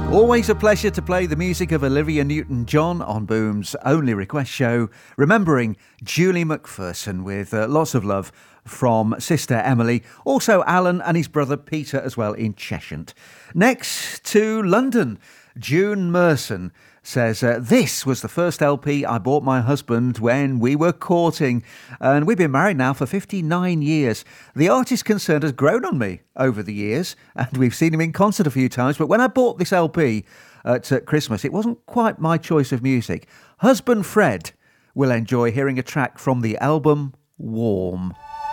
Always a pleasure to play the music of Olivia Newton-John on Boom's Only Request show, remembering Julie McPherson with lots of love from sister Emily, also Alan and his brother Peter as well in Cheshire. Next to London, June Merson says, this was the first LP I bought my husband when we were courting, and we've been married now for 59 years. The artist concerned has grown on me over the years, and we've seen him in concert a few times, but when I bought this LP at Christmas, it wasn't quite my choice of music. Husband Fred will enjoy hearing a track from the album Warm.